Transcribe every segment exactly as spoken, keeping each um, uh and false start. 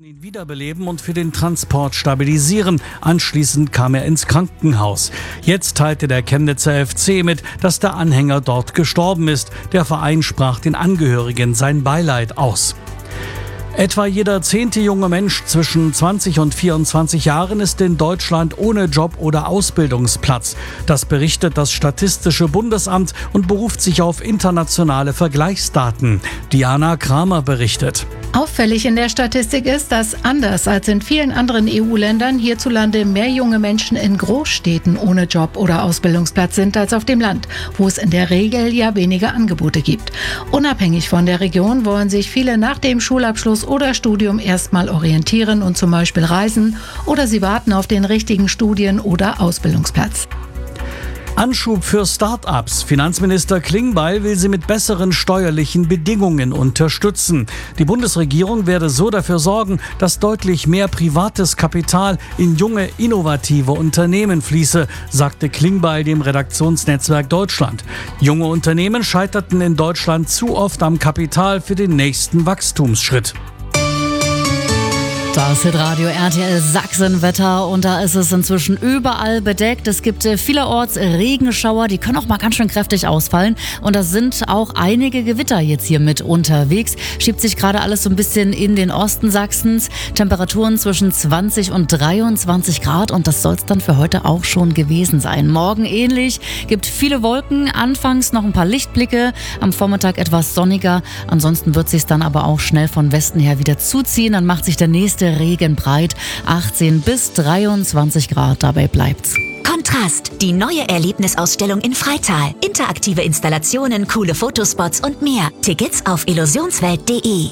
ihn wiederbeleben und für den Transport stabilisieren. Anschließend kam er ins Krankenhaus. Jetzt teilte der Chemnitzer F C mit, dass der Anhänger dort gestorben ist. Der Verein sprach den Angehörigen sein Beileid aus. Etwa jeder zehnte junge Mensch zwischen zwanzig und vierundzwanzig Jahren ist in Deutschland ohne Job oder Ausbildungsplatz. Das berichtet das Statistische Bundesamt und beruft sich auf internationale Vergleichsdaten. Diana Kramer berichtet. Auffällig in der Statistik ist, dass anders als in vielen anderen E U-Ländern hierzulande mehr junge Menschen in Großstädten ohne Job oder Ausbildungsplatz sind als auf dem Land, wo es in der Regel ja weniger Angebote gibt. Unabhängig von der Region wollen sich viele nach dem Schulabschluss oder Studium erstmal orientieren und zum Beispiel reisen, oder sie warten auf den richtigen Studien- oder Ausbildungsplatz. Anschub für Start-ups. Finanzminister Klingbeil will sie mit besseren steuerlichen Bedingungen unterstützen. Die Bundesregierung werde so dafür sorgen, dass deutlich mehr privates Kapital in junge, innovative Unternehmen fließe, sagte Klingbeil dem Redaktionsnetzwerk Deutschland. Junge Unternehmen scheiterten in Deutschland zu oft am Kapital für den nächsten Wachstumsschritt. Das Hitradio R T L Sachsenwetter, und da ist es inzwischen überall bedeckt. Es gibt vielerorts Regenschauer, die können auch mal ganz schön kräftig ausfallen. Und da sind auch einige Gewitter jetzt hier mit unterwegs. Schiebt sich gerade alles so ein bisschen in den Osten Sachsens. Temperaturen zwischen zwanzig und dreiundzwanzig Grad, und das soll es dann für heute auch schon gewesen sein. Morgen ähnlich, gibt viele Wolken, anfangs noch ein paar Lichtblicke, am Vormittag etwas sonniger. Ansonsten wird es sich dann aber auch schnell von Westen her wieder zuziehen. Dann macht sich der nächste Regen breit, achtzehn bis dreiundzwanzig Grad, dabei bleibt's. Kontrast, die neue Erlebnisausstellung in Freital. Interaktive Installationen, coole Fotospots und mehr. Tickets auf illusionswelt punkt de.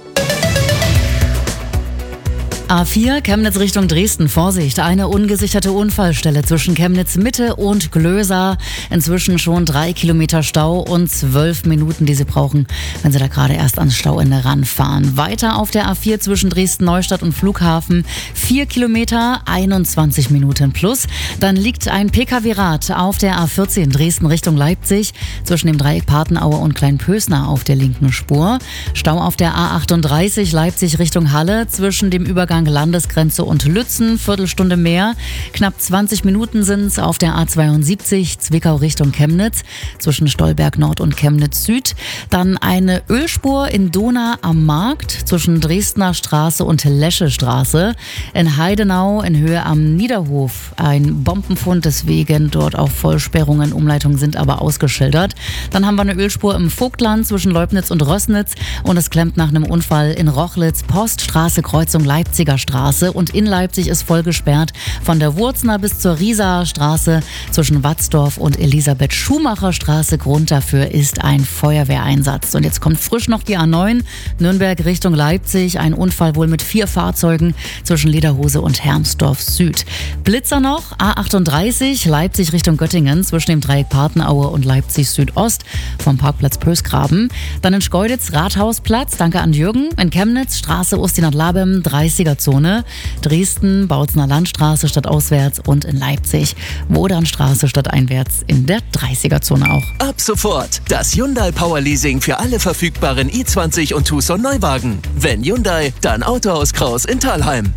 A vier, Chemnitz Richtung Dresden. Vorsicht, eine ungesicherte Unfallstelle zwischen Chemnitz Mitte und Glösa. Inzwischen schon drei Kilometer Stau und zwölf Minuten, die Sie brauchen, wenn Sie da gerade erst ans Stauende ranfahren. Weiter auf der A vier zwischen Dresden-Neustadt und Flughafen. Vier Kilometer, einundzwanzig Minuten plus. Dann liegt ein P K W-Rad auf der A vierzehn Dresden Richtung Leipzig. Zwischen dem Dreieck Partenaue und Kleinpösner auf der linken Spur. Stau auf der A achtunddreißig Leipzig Richtung Halle. Zwischen dem Übergang Landesgrenze und Lützen, Viertelstunde mehr. Knapp zwanzig Minuten sind es auf der A zweiundsiebzig, Zwickau Richtung Chemnitz, zwischen Stolberg Nord und Chemnitz Süd. Dann eine Ölspur in Dohna am Markt, zwischen Dresdner Straße und Lesche Straße. In Heidenau in Höhe am Niederhof ein Bombenfund, deswegen dort auch Vollsperrungen, Umleitungen sind aber ausgeschildert. Dann haben wir eine Ölspur im Vogtland zwischen Leubnitz und Rößnitz, und es klemmt nach einem Unfall in Rochlitz, Poststraße, Kreuzung Leipziger Straße, und in Leipzig ist voll gesperrt von der Wurzner bis zur Rieser Straße zwischen Watzdorf und Elisabeth Schumacher Straße. Grund dafür ist ein Feuerwehreinsatz. Und jetzt kommt frisch noch die A neun, Nürnberg Richtung Leipzig, ein Unfall wohl mit vier Fahrzeugen zwischen Lederhose und Hermsdorf Süd. Blitzer noch, A achtunddreißig, Leipzig Richtung Göttingen zwischen dem Dreieck Partenaue und Leipzig Südost vom Parkplatz Pösgraben. Dann in Schkeuditz Rathausplatz, danke an Jürgen. In Chemnitz Straße Ustinat-Labem, dreißiger Zone. Dresden, Bautzner Landstraße stadtauswärts, und in Leipzig Wodanstraße stadteinwärts in der dreißiger Zone auch. Ab sofort das Hyundai Power Leasing für alle verfügbaren i zwanzig und Tucson Neuwagen. Wenn Hyundai, dann Autohaus Kraus in Thalheim.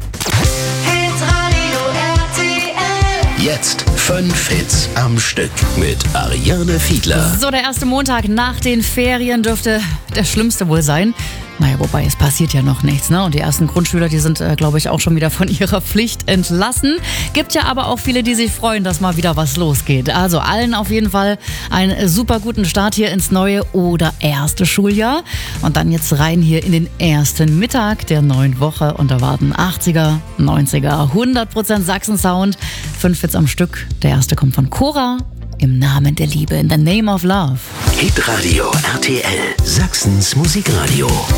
Jetzt fünf Hits am Stück mit Ariane Fiedler. So, der erste Montag nach den Ferien dürfte der schlimmste wohl sein. Naja, wobei, es passiert ja noch nichts, ne? Und die ersten Grundschüler, die sind, äh, glaube ich, auch schon wieder von ihrer Pflicht entlassen. Gibt ja aber auch viele, die sich freuen, dass mal wieder was losgeht. Also allen auf jeden Fall einen super guten Start hier ins neue oder erste Schuljahr. Und dann jetzt rein hier in den ersten Mittag der neuen Woche. Und da warten achtziger, neunziger, hundert Prozent Sachsen-Sound. Fünf Hits am Stück. Der erste kommt von Cora. Im Namen der Liebe, in the name of love. Hitradio R T L, Sachsens Musikradio.